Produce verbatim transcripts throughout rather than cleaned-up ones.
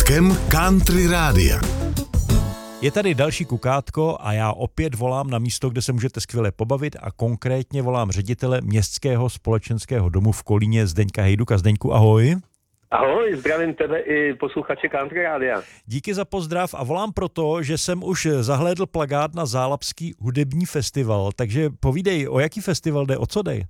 Vlakem Country Rádia. Je tady další kukátko a já opět volám na místo, kde se můžete skvěle pobavit a konkrétně volám ředitele Městského společenského domu v Kolíně Zdeňka Hejduka. Zdeňku, ahoj. Ahoj, zdravím tebe i posluchače Country Rádia. Díky za pozdrav a volám proto, že jsem už zahlédl plakát na Zálapský hudební festival, takže povídej, o jaký festival jde, o co dej?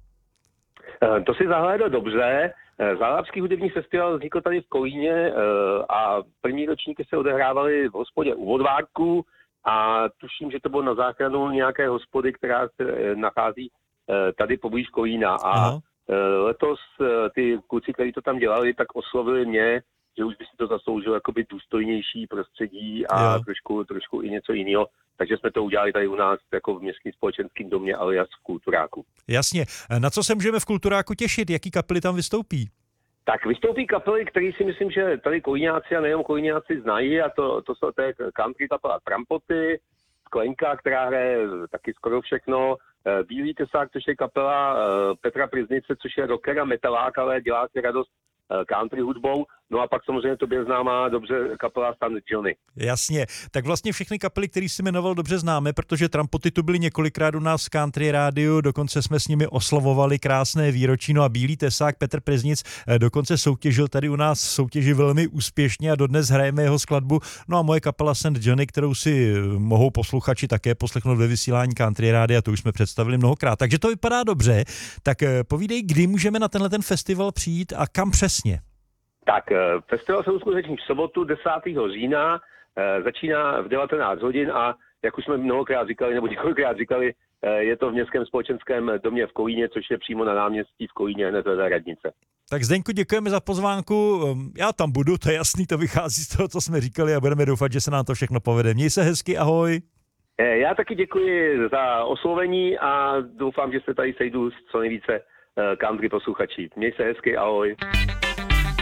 To si zahlédl dobře. Zálapský hudební festival vznikl tady v Kolíně a první ročníky se odehrávaly v hospodě u Vodvárku a tuším, že to bylo na záchranu nějaké hospody, která se nachází tady poblíž Kolína. A Aha. letos ty kluci, kteří to tam dělali, tak oslovili mě, že už by si to zasloužilo jakoby důstojnější prostředí a trošku, trošku i něco jiného. Takže jsme to udělali tady u nás jako v Městském společenském domě alias v Kulturáku. Jasně. Na co se můžeme v Kulturáku těšit? Jaký kapely tam vystoupí? Tak vystoupí kapely, které si myslím, že tady Kolíňáci a nejenom Kolíňáci znají, a to, to jsou té country kapela Trampoty, Sklenka, která hraje taky skoro všechno, Bílý tesák, což je kapela Petra Priznice, což je rocker a metalák, ale dělá si radost country hudbou. No a pak samozřejmě tobě známá dobře kapela Stand Johnny. Jasně, tak vlastně všechny kapely, které jsi jmenoval, dobře známe, protože Trampoty tu byly několikrát u nás v Country Rádiu, dokonce jsme s nimi oslavovali krásné výročí, no a Bílý tesák Petr Priznic dokonce soutěžil tady u nás v soutěži velmi úspěšně a dodnes hrajeme jeho skladbu. No a moje kapela Stand Johnny, kterou si mohou posluchači také poslechnout ve vysílání Country Rádia, to už jsme představili mnohokrát. Takže to vypadá dobře. Tak povídej, kdy můžeme na tenhle ten festival přijít a kam přesně? Tak, festival se uskuteční v sobotu desátého října, začíná v devatenáct hodin a jak už jsme mnohokrát říkali, nebo několikrát říkali, je to v Městském společenském domě v Kolíně, což je přímo na náměstí v Kolíně, hned vedle radnice. Tak Zdeňku, děkujeme za pozvánku, já tam budu, to je jasný, to vychází z toho, co jsme říkali a budeme doufat, že se nám to všechno povede. Měj se hezky, ahoj. Já taky děkuji za oslovení a doufám, že se tady sejdu s co nejvíce country posluchačí. Měj se hezky, ahoj.